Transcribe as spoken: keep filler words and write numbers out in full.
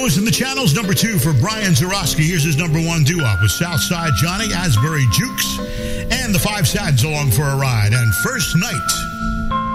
goes in the channels. Number two for Brian Zarowski. Here's his number one doo-wop with Southside Johnny, Asbury Jukes, and the Five Sads along for a ride. And First Night.